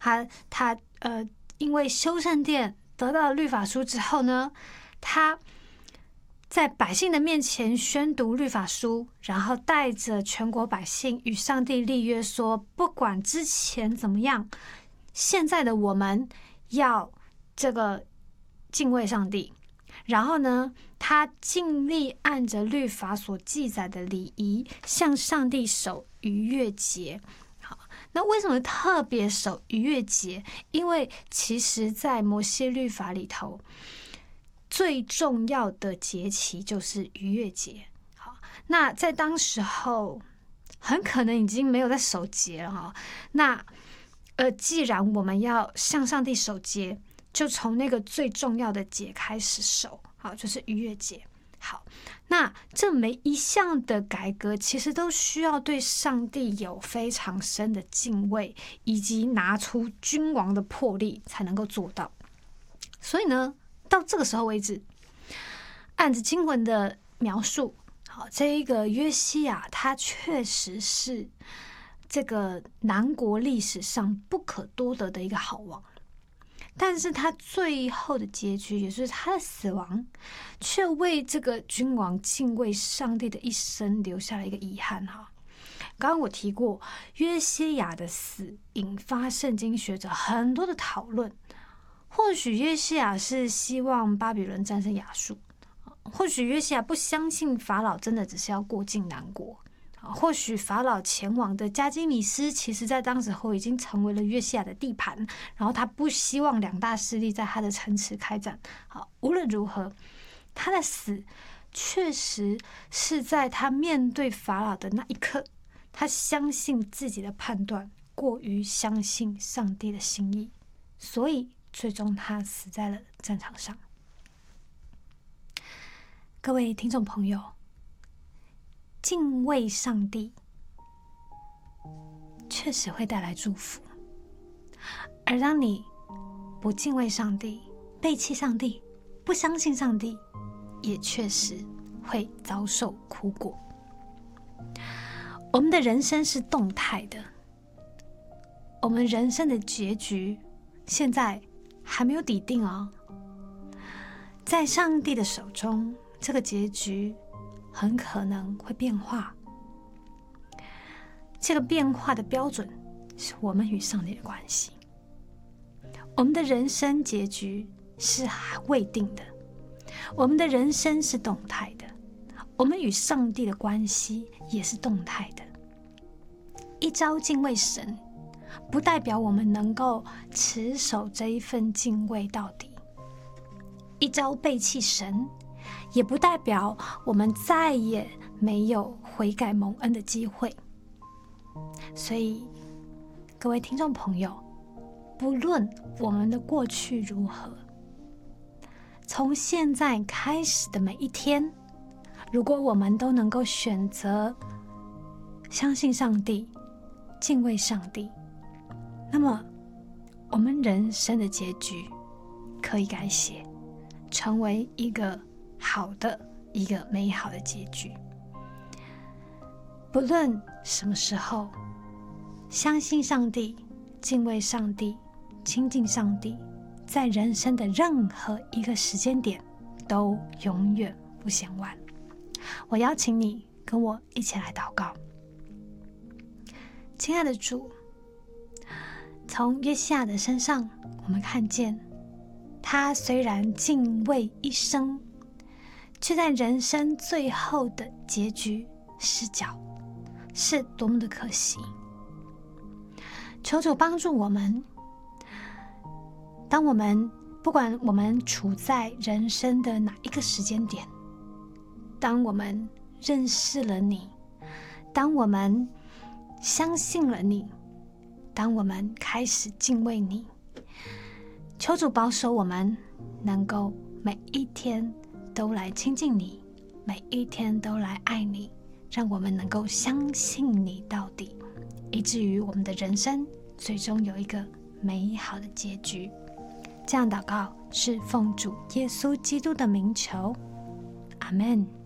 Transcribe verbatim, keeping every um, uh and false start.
他他呃，因为修圣殿得到了律法书之后呢，他在百姓的面前宣读律法书，然后带着全国百姓与上帝立约说，不管之前怎么样，现在的我们要这个敬畏上帝。然后呢，他尽力按着律法所记载的礼仪向上帝守逾越节。好，那为什么特别守逾越节？因为其实在摩西律法里头，最重要的节期就是逾越节。好，那在当时候很可能已经没有在守节了哈。那呃，既然我们要向上帝守节，就从那个最重要的节开始守，好，就是逾越节。好，那这每一项的改革其实都需要对上帝有非常深的敬畏，以及拿出君王的魄力才能够做到。所以呢，到这个时候为止，按着经文的描述，好，这一个约西亚他确实是这个南国历史上不可多得的一个好王，但是他最后的结局，也就是他的死亡，却为这个君王敬畏上帝的一生留下了一个遗憾哈。刚刚我提过，约西亚的死引发圣经学者很多的讨论。或许约西亚是希望巴比伦战胜亚述，或许约西亚不相信法老真的只是要过境南国，或许法老前往的加基米斯，其实在当时候已经成为了约西亚的地盘，然后他不希望两大势力在他的城池开战。好，无论如何，他的死确实是在他面对法老的那一刻，他相信自己的判断过于相信上帝的心意，所以最终他死在了战场上。各位听众朋友，敬畏上帝确实会带来祝福，而当你不敬畏上帝、背弃上帝、不相信上帝，也确实会遭受苦果。我们的人生是动态的，我们人生的结局现在还没有底定哦。在上帝的手中，这个结局很可能会变化。这个变化的标准是我们与上帝的关系。我们的人生结局是未定的，我们的人生是动态的，我们与上帝的关系也是动态的。一朝敬畏神，不代表我们能够持守这一份敬畏到底；一朝背弃神，也不代表我们再也没有悔改蒙恩的机会。所以，各位听众朋友，不论我们的过去如何，从现在开始的每一天，如果我们都能够选择相信上帝、敬畏上帝，那么我们人生的结局可以改写，成为一个好的、一个美好的结局。不论什么时候，相信上帝、敬畏上帝、亲近上帝，在人生的任何一个时间点都永远不嫌晚。我邀请你跟我一起来祷告。亲爱的主，从约西亚的身上，我们看见他虽然敬畏一生，却在人生最后的结局失脚，是多么的可惜。求主帮助我们，当我们不管我们处在人生的哪一个时间点，当我们认识了你，当我们相信了你，当我们开始敬畏你，求主保守我们能够每一天都来亲近你，每一天都来爱你，让我们能够相信你到底，以至于我们的人生最终有一个美好的结局。这样祷告是奉主耶稣基督的名求，阿们。